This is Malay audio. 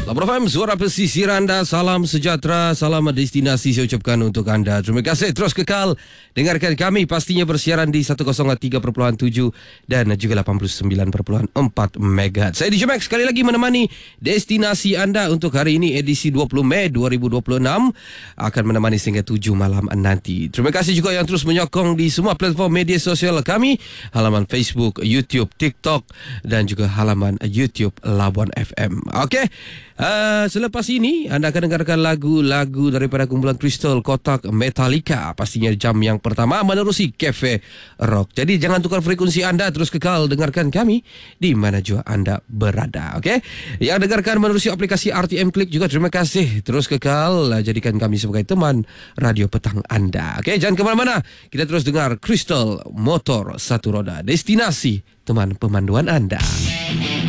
Labor FM, suara pesisir anda. Salam sejahtera, salam destinasi saya ucapkan untuk anda. Terima kasih, terus kekal dengarkan kami. Pastinya bersiaran di 103.7 dan juga 89.4 MHz. Saya DJ Max sekali lagi menemani destinasi anda untuk hari ini, edisi 20 Mei 2026. Akan menemani sehingga 7 malam nanti. Terima kasih juga yang terus menyokong di semua platform media sosial kami. Halaman Facebook, YouTube, TikTok dan juga halaman YouTube Labuan FM. Okey. Selepas ini anda akan dengarkan lagu-lagu daripada kumpulan Crystal Kotak Metallica. Pastinya jam yang pertama menerusi Cafe Rock. Jadi jangan tukar frekuensi anda, terus kekal dengarkan kami di mana jua anda berada. Okey. Yang dengarkan menerusi aplikasi RTM Click juga terima kasih. Terus kekal jadikan kami sebagai teman radio petang anda. Okey, jangan ke mana-mana. Kita terus dengar Crystal Motor Satu Roda, destinasi teman pemanduan anda.